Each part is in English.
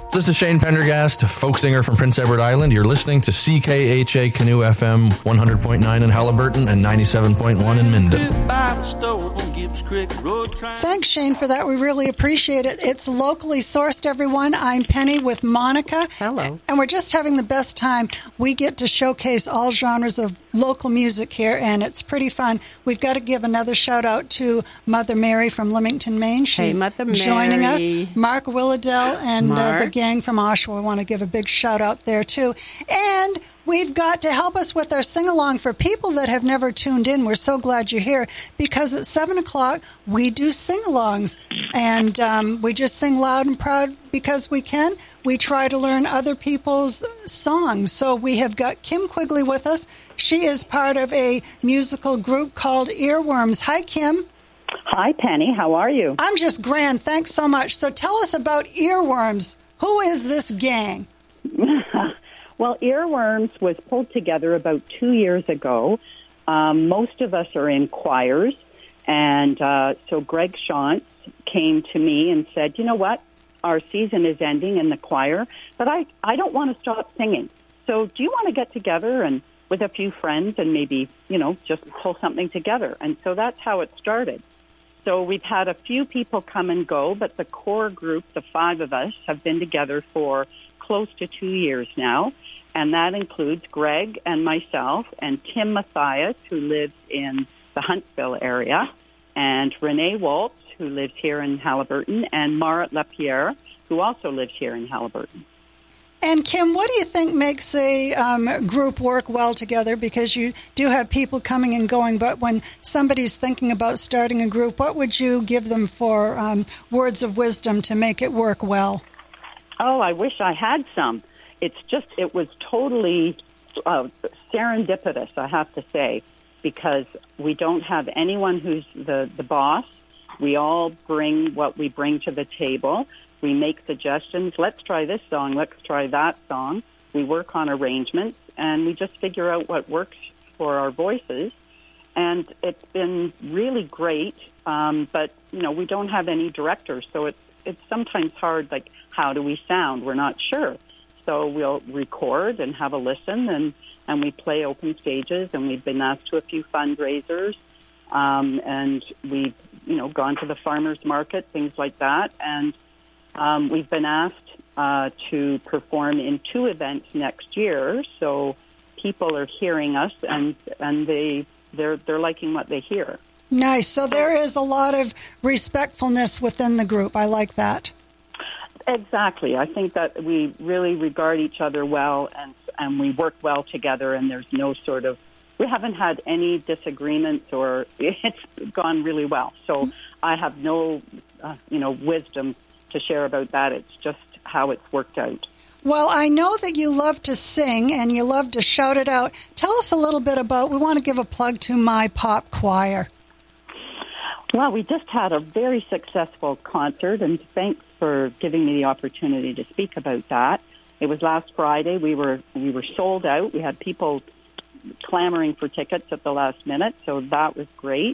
This is Shane Pendergast, folk singer from Prince Edward Island. You're listening to CKHA Canoe FM 100.9 in Halliburton and 97.1 in Minden. Thanks, Shane, for that. We really appreciate it. It's locally sourced, everyone. I'm Penny with Monica. Hello. And we're just having the best time. We get to showcase all genres of local music here, and it's pretty fun. We've got to give another shout-out to Mother Mary from Leamington, Maine. She's Mother Mary. Joining us. Mark Willowdell and the gang from Oshawa. We want to give a big shout-out there, too. And we've got to help us with our sing-along for people that have never tuned in. We're so glad you're here because at 7 o'clock, we do sing-alongs. And we just sing loud and proud because we can. We try to learn other people's songs. So we have got Kim Quigley with us. She is part of a musical group called Earworms. Hi, Kim. Hi, Penny. How are you? I'm just grand. Thanks so much. So tell us about Earworms. Who is this gang? Well, Earworms was pulled together about 2 years ago. Most of us are in choirs. And so Greg Shantz came to me and said, you know what? Our season is ending in the choir, but I don't want to stop singing. So do you want to get together and with a few friends and maybe, just pull something together? And so that's how it started. So we've had a few people come and go, but the core group, the 5 of us, have been together for close to 2 years now. And that includes Greg and myself and Tim Mathias, who lives in the Huntsville area, and Renee Waltz, who lives here in Halliburton, and Mara Lapierre, who also lives here in Halliburton. And Kim, what do you think makes a group work well together? Because you do have people coming and going, but when somebody's thinking about starting a group, what would you give them for words of wisdom to make it work well? Oh, I wish I had some. It was totally serendipitous, I have to say, because we don't have anyone who's the boss. We all bring what we bring to the table. We make suggestions. Let's try this song. Let's try that song. We work on arrangements, and we just figure out what works for our voices. And it's been really great, but, we don't have any directors, so it's sometimes hard, like, how do we sound? We're not sure. So we'll record and have a listen, and we play open stages, and we've been asked to a few fundraisers, and we've, gone to the farmers market, things like that, and we've been asked to perform in 2 events next year, so people are hearing us, and they're liking what they hear. Nice. So there is a lot of respectfulness within the group. I like that. Exactly. I think that we really regard each other well, and we work well together, and there's no we haven't had any disagreements, or it's gone really well. So I have no, wisdom to share about that. It's just how it's worked out. Well, I know that you love to sing and you love to shout it out. Tell us a little bit we want to give a plug to My Pop Choir. Well, we just had a very successful concert, and thanks for giving me the opportunity to speak about that. It was last Friday. We were sold out. We had people clamoring for tickets at the last minute, so that was great.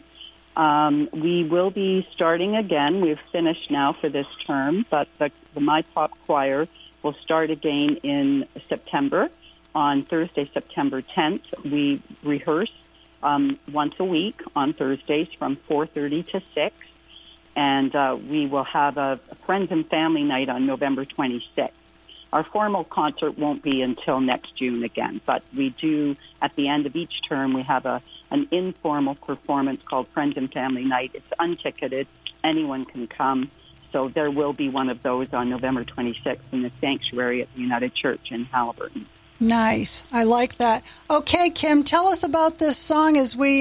We will be starting again. We've finished now for this term, but the My Pop Choir will start again in September. On Thursday, September 10th, we rehearse once a week on Thursdays from 4:30 to 6. And we will have a Friends and Family Night on November 26th. Our formal concert won't be until next June again, but we do, at the end of each term, we have an informal performance called Friends and Family Night. It's unticketed. Anyone can come. So there will be one of those on November 26th in the sanctuary at the United Church in Halliburton. Nice. I like that. Okay, Kim, tell us about this song as we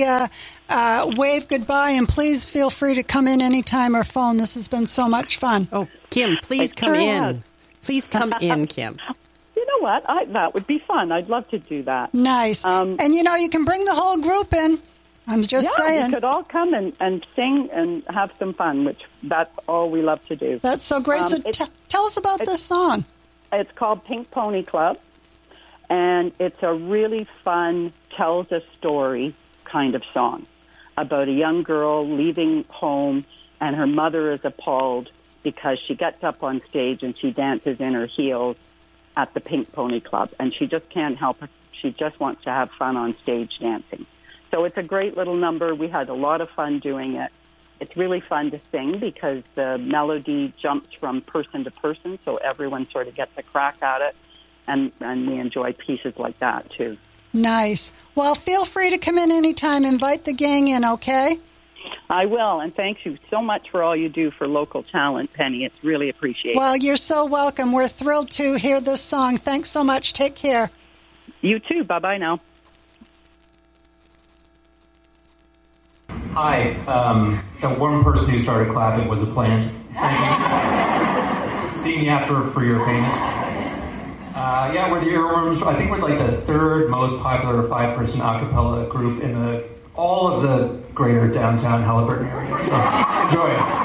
wave goodbye, and please feel free to come in anytime or phone. This has been so much fun. Oh, Kim, please come in. Please come in, Kim. You know what? That would be fun. I'd love to do that. Nice. And, you can bring the whole group in. I'm just saying. We could all come and sing and have some fun, which that's all we love to do. That's so great. So tell us about this song. It's called Pink Pony Club, and it's a really fun, tells a story kind of song about a young girl leaving home, and her mother is appalled because she gets up on stage and she dances in her heels at the Pink Pony Club, and she just can't help it. She just wants to have fun on stage dancing. So it's a great little number. We had a lot of fun doing it. It's really fun to sing because the melody jumps from person to person, so everyone sort of gets a crack at it, and we enjoy pieces like that too. Nice. Well, feel free to come in anytime. Invite the gang in, okay? I will, and thank you so much for all you do for local talent, Penny. It's really appreciated. Well, you're so welcome. We're thrilled to hear this song. Thanks so much. Take care. You too. Bye-bye now. Hi. The one person who started clapping was a plant. Seeing you after for your famous. Yeah, we're the Earworms. I think we're like the third most popular 5-person a cappella group in all of the greater downtown Haliburton area. So enjoy it.